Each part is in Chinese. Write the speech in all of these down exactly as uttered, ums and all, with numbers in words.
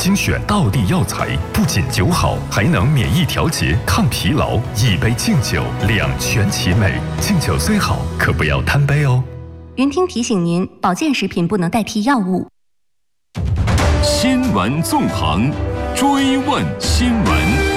精选道地药材，不仅酒好，还能免疫调节、抗疲劳。一杯敬酒，两全其美。敬酒虽好，可不要贪杯哦。 云听提醒您，保健食品不能代替药物。 新闻纵横，追问新闻。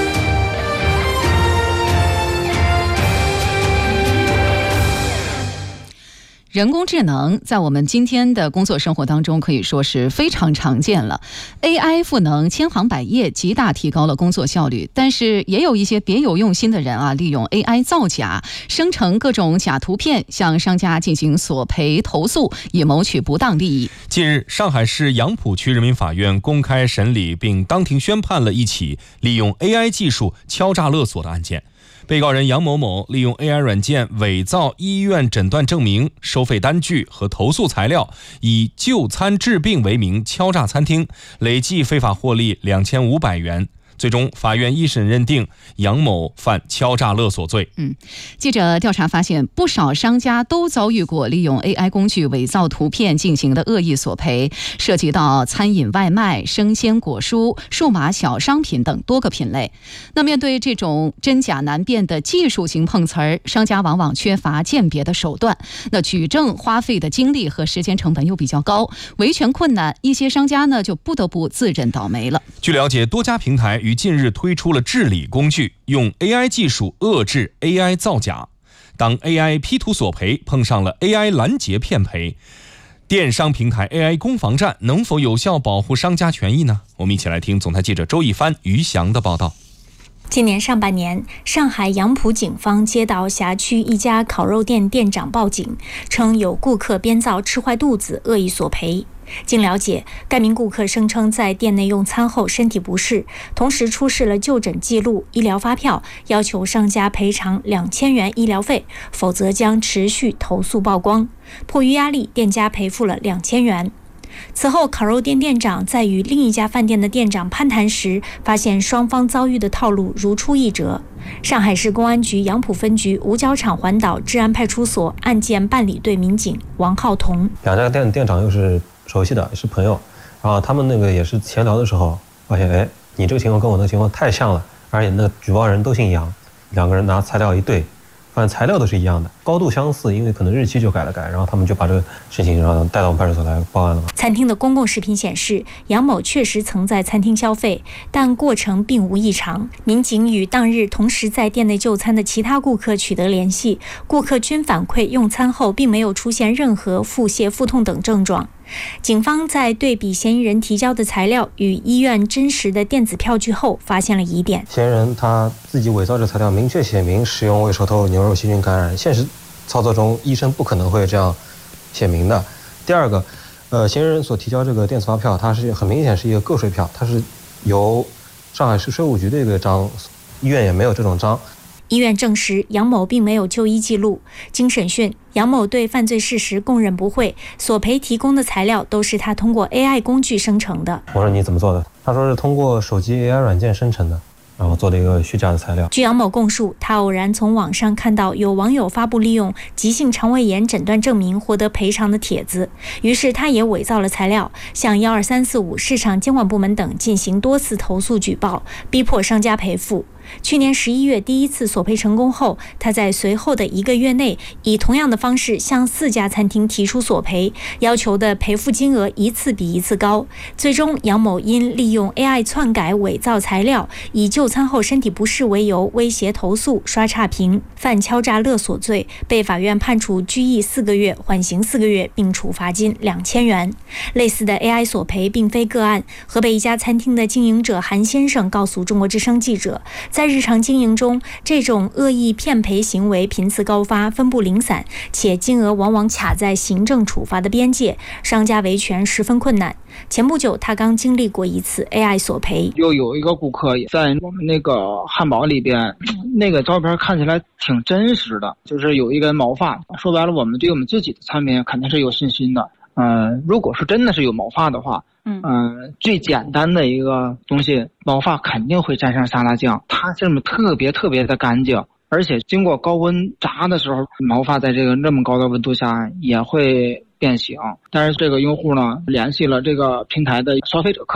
人工智能在我们今天的工作生活当中可以说是非常常见了。 A I 赋能千行百业，极大提高了工作效率，但是也有一些别有用心的人啊，利用 A I 造假，生成各种假图片，向商家进行索赔投诉，以谋取不当利益。 近日，上海市杨浦区人民法院公开审理并当庭宣判了一起利用 A I 技术敲诈勒索的案件。被告人杨某某利用 A I 软件伪造医院诊断证明、收费单据和投诉材料，以就餐治病为名敲诈餐厅，累计非法获利两千五百元。最终，法院一审认定杨某犯敲诈勒索罪。 嗯，记者调查发现，不少商家都遭遇过利用 A I 工具伪造图片进行的恶意索赔，涉及到餐饮外卖、生鲜果蔬、数码小商品等多个品类。那面对这种真假难辨的技术型碰瓷儿，商家往往缺乏鉴别的手段，那举证花费的精力和时间成本又比较高，维权困难，一些商家呢就不得不自认倒霉了。 据了解，多家平台于近日推出了治理工具，用 A I 技术遏制 A I 造假。当 A I P 图索赔碰上了 A I 拦截骗赔，电商平台 A I 攻防战能否有效保护商家权益呢？我们一起来听总台记者周一帆、于翔的报道。 今年上半年，上海杨浦警方接到辖区一家烤肉店店长报警，称有顾客编造吃坏肚子，恶意索赔。经了解，该名顾客声称在店内用餐后身体不适，同时出示了就诊记录、医疗发票，要求商家赔偿两千元医疗费，否则将持续投诉曝光。迫于压力，店家赔付了两千元。此后，烤肉店店长在与另一家饭店的店长攀谈时，发现双方遭遇的套路如出一辙。上海市公安局杨浦分局五角场环岛治安派出所案件办理队民警王浩彤， 两家店店长又是熟悉的，也是朋友，然后他们那个也是闲聊的时候发现，哎，你这个情况跟我的情况太像了，而且那个举报人都姓杨，两个人拿材料一对，发现材料都是一样的，高度相似，因为可能日期就改了改，然后他们就把这个事情然后带到我们派出所来报案了。 餐厅的公共视频显示，杨某确实曾在餐厅消费，但过程并无异常。民警与当日同时在店内就餐的其他顾客取得联系，顾客均反馈用餐后并没有出现任何腹泻、腹痛等症状。警方在对比嫌疑人提交的材料与医院真实的电子票据后，发现了疑点。 嫌疑人他自己伪造这材料，明确写明使用胃手头牛肉细菌感染，现实操作中医生不可能会这样写明的。第二个，呃，嫌疑人所提交这个电子发票，它是很明显是一个个税票，它是由上海市税务局的一个章，医院也没有这种章。 医院证实杨某并没有就医记录。经审讯，杨某对犯罪事实供认不讳，索赔提供的材料都是他通过 A I 工具生成的。 我说你怎么做的？他说是通过手机 A I 软件生成的，然后做了一个虚假的材料。 据杨某供述，他偶然从网上看到有网友发布利用急性肠胃炎诊断证明获得赔偿的帖子，于是他也伪造了材料，向一二三四五市场监管部门等进行多次投诉举报，逼迫商家赔付。去年十一月第一次索赔成功后，他在随后的一个月内以同样的方式向四家餐厅提出索赔，要求的赔付金额一次比一次高。最终，杨某因利用 A I 篡改伪造材料，以就餐后身体不适为由威胁投诉、刷差评，犯敲诈勒索罪，被法院判处拘役四个月、缓刑四个月，并处罚金两千元。类似的 A I 索赔并非个案。河北一家餐厅的经营者韩先生告诉中国之声记者，在日常经营中，这种恶意骗赔行为频次高发，分布零散，且金额往往卡在行政处罚的边界，商家维权十分困难。前不久，他刚经历过一次 A I 索赔。 又有一个顾客在我们那个汉堡里边，那个照片看起来挺真实的，就是有一根毛发。说白了，我们对我们自己的产品肯定是有信心的。嗯、呃，如果是真的是有毛发的话，嗯、呃，最简单的一个东西，毛发肯定会沾上沙拉酱，它这么特别特别的干净，而且经过高温炸的时候，毛发在这个那么高的温度下也会变形。但是这个用户呢，联系了这个平台的消费者客服，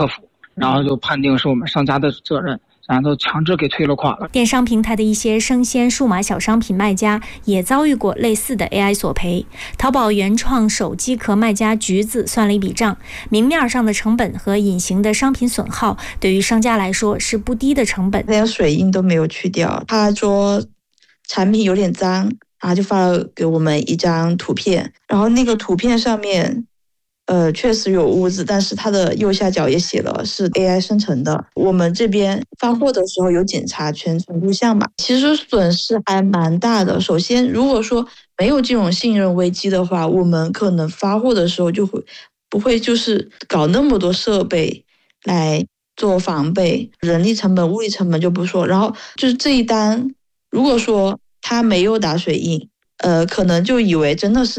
然后就判定是我们商家的责任，然后强制给退了款了。 电商平台的一些生鲜数码小商品卖家也遭遇过类似的 A I 索赔。淘宝原创手机壳卖家橘子算了一笔账，明面上的成本和隐形的商品损耗，对于商家来说是不低的成本。 连水印都没有去掉，他说产品有点脏，然后就发了给我们一张图片，然后那个图片上面呃，确实有污渍，但是它的右下角也写了是 A I 生成的。我们这边发货的时候有检查全程录像嘛，其实损失还蛮大的。首先，如果说没有这种信任危机的话，我们可能发货的时候就会不会就是搞那么多设备来做防备，人力成本、物力成本就不说。然后就是这一单，如果说他没有打水印，呃，可能就以为真的是